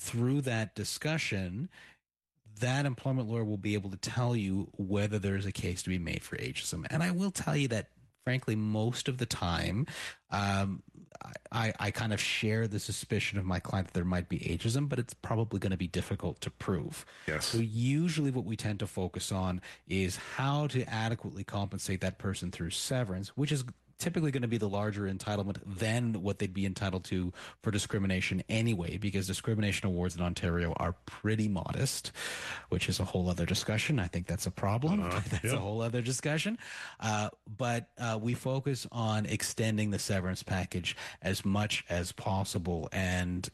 through that discussion, that employment lawyer will be able to tell you whether there's a case to be made for ageism. And I will tell you that, frankly, most of the time, I kind of share the suspicion of my client that there might be ageism, but it's probably going to be difficult to prove. Yes. So usually what we tend to focus on is how to adequately compensate that person through severance, which is typically going to be the larger entitlement than what they'd be entitled to for discrimination anyway, because discrimination awards in Ontario are pretty modest, which is a whole other discussion. I think that's a problem. That's a whole other discussion. But we focus on extending the severance package as much as possible. And,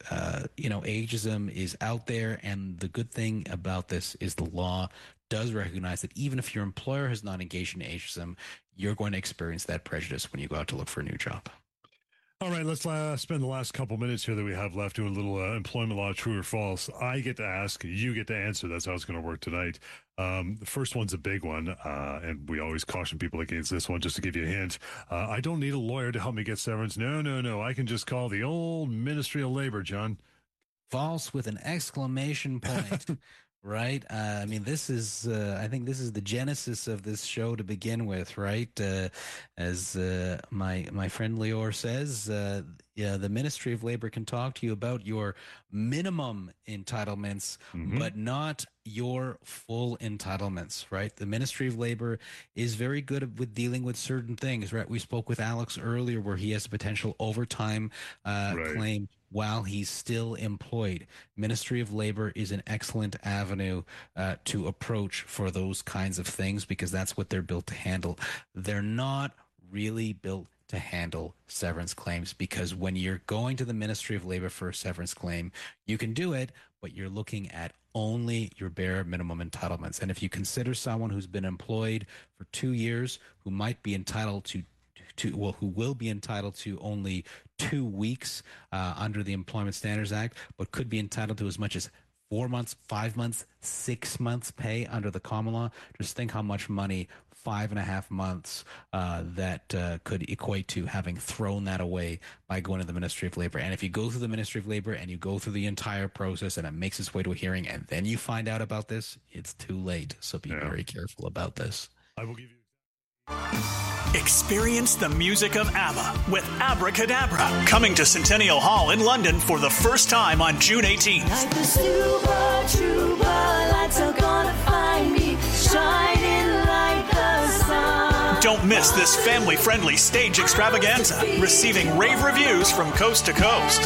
ageism is out there. And the good thing about this is the law does recognize that even if your employer has not engaged in ageism, you're going to experience that prejudice when you go out to look for a new job. All right, let's spend the last couple minutes here that we have left doing a little employment law, true or false. I get to ask, you get to answer. That's how it's going to work tonight. The first one's a big one, and we always caution people against this one, just to give you a hint. I don't need a lawyer to help me get severance. No. I can just call the old Ministry of Labor, John. False with an exclamation point. Right. I think this is the genesis of this show to begin with, right? As my friend Lior says, the Ministry of Labor can talk to you about your minimum entitlements, but not your full entitlements, right? The Ministry of Labor is very good with dealing with certain things, right? We spoke with Alex earlier where he has a potential overtime claim while he's still employed. Ministry of Labor is an excellent avenue to approach for those kinds of things because that's what they're built to handle. They're not really built to handle severance claims because when you're going to the Ministry of Labor for a severance claim, you can do it, but you're looking at only your bare minimum entitlements. And if you consider someone who's been employed for 2 years who might be entitled who will be entitled to only 2 weeks under the Employment Standards Act, but could be entitled to as much as 4 months, 5 months, 6 months pay under the common law. Just think how much money 5.5 months that could equate to having thrown that away by going to the Ministry of Labor. And if you go through the Ministry of Labor and you go through the entire process and it makes its way to a hearing and then you find out about this, it's too late. So be very careful about this. I will give you... Experience the music of ABBA with Abracadabra, coming to Centennial Hall in London for the first time on June 18th. Like the super lights are gonna find me, shining like the sun. Don't miss this family-friendly stage extravaganza, receiving rave reviews from coast to coast.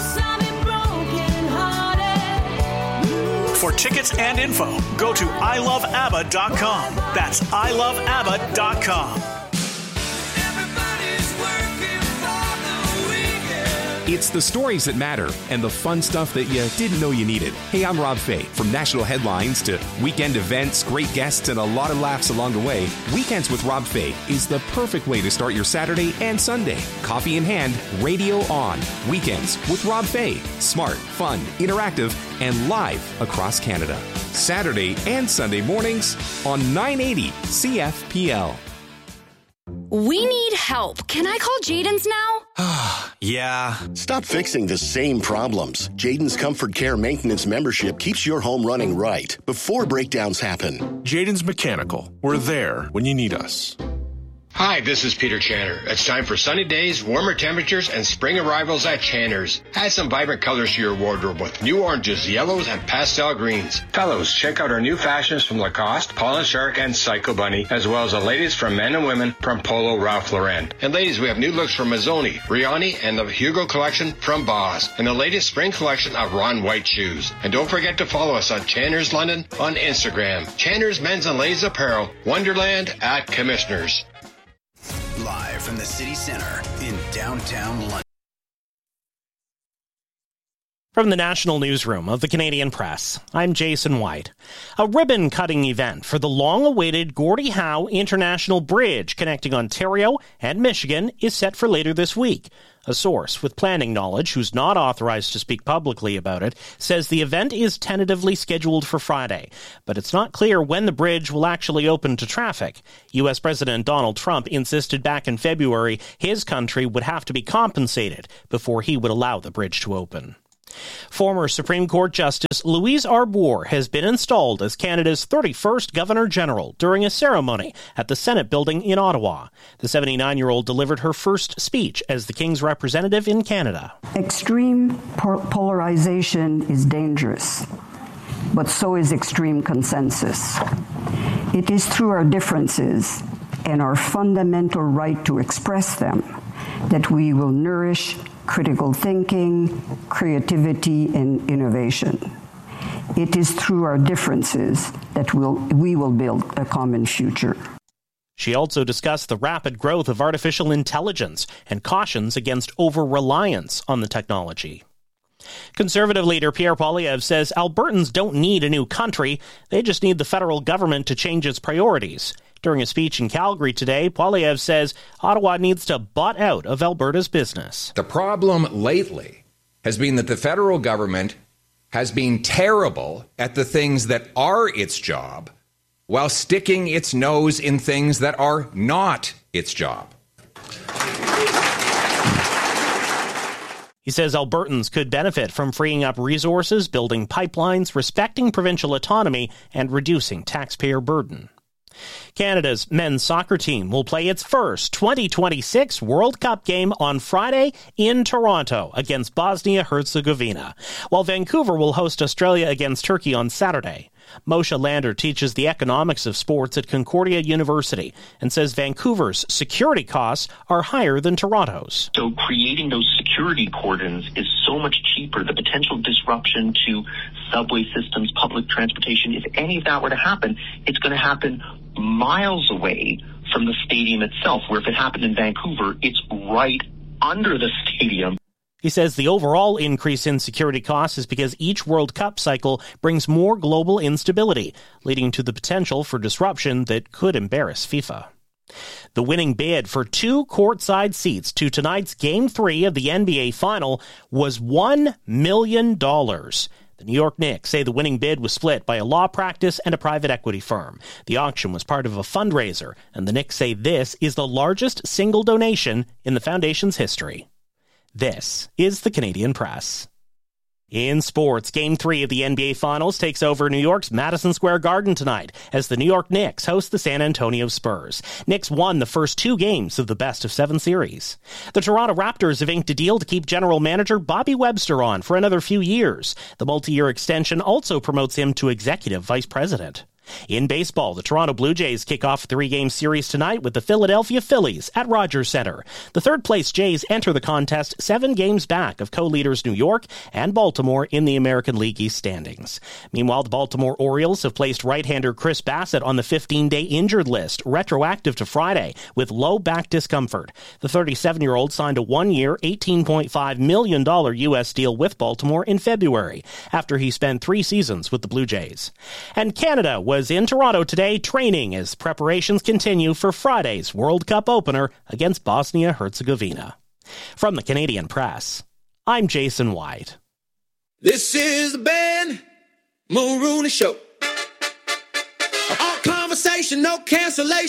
For tickets and info, go to iloveabba.com. That's iloveabba.com. It's the stories that matter and the fun stuff that you didn't know you needed. Hey, I'm Rob Fay. From national headlines to weekend events, great guests, and a lot of laughs along the way, Weekends with Rob Fay is the perfect way to start your Saturday and Sunday. Coffee in hand, radio on. Weekends with Rob Fay. Smart, fun, interactive, and live across Canada. Saturday and Sunday mornings on 980 CFPL. We need help. Can I call Jaden's now? Yeah. Stop fixing the same problems. Jaden's Comfort Care Maintenance membership keeps your home running right before breakdowns happen. Jaden's Mechanical. We're there when you need us. Hi, this is Peter Channer. It's time for sunny days, warmer temperatures, and spring arrivals at Channer's. Add some vibrant colors to your wardrobe with new oranges, yellows, and pastel greens. Fellows, check out our new fashions from Lacoste, Paul & Shark, and Psycho Bunny, as well as the latest from men and women from Polo Ralph Lauren. And ladies, we have new looks from Mazzoni, Riani, and the Hugo collection from Boss, and the latest spring collection of Ron White shoes. And don't forget to follow us on Channer's London on Instagram. Channer's Men's and Ladies Apparel, Wonderland at Commissioners. Live from the city center in downtown London. From the National Newsroom of the Canadian Press, I'm Jason White. A ribbon-cutting event for the long-awaited Gordie Howe International Bridge connecting Ontario and Michigan is set for later this week. A source with planning knowledge, who's not authorized to speak publicly about it, says the event is tentatively scheduled for Friday, but it's not clear when the bridge will actually open to traffic. U.S. President Donald Trump insisted back in February his country would have to be compensated before he would allow the bridge to open. Former Supreme Court Justice Louise Arbour has been installed as Canada's 31st Governor-General during a ceremony at the Senate building in Ottawa. The 79-year-old delivered her first speech as the King's representative in Canada. Extreme polarization is dangerous, but so is extreme consensus. It is through our differences and our fundamental right to express them that we will nourish critical thinking, creativity, and innovation. It is through our differences that we will build a common future. She also discussed the rapid growth of artificial intelligence and cautions against over-reliance on the technology. Conservative leader Pierre Poilievre says Albertans don't need a new country, they just need the federal government to change its priorities. During a speech in Calgary today, Poilievre says Ottawa needs to butt out of Alberta's business. The problem lately has been that the federal government has been terrible at the things that are its job, while sticking its nose in things that are not its job. He says Albertans could benefit from freeing up resources, building pipelines, respecting provincial autonomy, and reducing taxpayer burden. Canada's men's soccer team will play its first 2026 World Cup game on Friday in Toronto against Bosnia-Herzegovina, while Vancouver will host Australia against Turkey on Saturday. Moshe Lander teaches the economics of sports at Concordia University and says Vancouver's security costs are higher than Toronto's. So creating those security cordons is so much cheaper. The potential disruption to subway systems, public transportation, if any of that were to happen, it's going to happen miles away from the stadium itself, where if it happened in Vancouver, it's right under the stadium. He says the overall increase in security costs is because each World Cup cycle brings more global instability, leading to the potential for disruption that could embarrass FIFA. The winning bid for 2 courtside seats to tonight's Game 3 of the NBA Final was $1 million. The New York Knicks say the winning bid was split by a law practice and a private equity firm. The auction was part of a fundraiser, and the Knicks say this is the largest single donation in the foundation's history. This is the Canadian Press. In sports, Game 3 of the NBA Finals takes over New York's Madison Square Garden tonight as the New York Knicks host the San Antonio Spurs. Knicks won the first 2 games of the best-of-7 series. The Toronto Raptors have inked a deal to keep general manager Bobby Webster on for another few years. The multi-year extension also promotes him to executive vice president. In baseball, the Toronto Blue Jays kick off a 3-game series tonight with the Philadelphia Phillies at Rogers Center. The third-place Jays enter the contest 7 games back of co-leaders New York and Baltimore in the American League East standings. Meanwhile, the Baltimore Orioles have placed right-hander Chris Bassett on the 15-day injured list, retroactive to Friday, with low back discomfort. The 37-year-old signed a 1-year, $18.5 million U.S. deal with Baltimore in February, after he spent 3 seasons with the Blue Jays. And Canada was in Toronto today training as preparations continue for Friday's World Cup opener against Bosnia-Herzegovina. From the Canadian Press, I'm Jason White. This is the Ben Mulrooney Show. All conversation, no cancellation.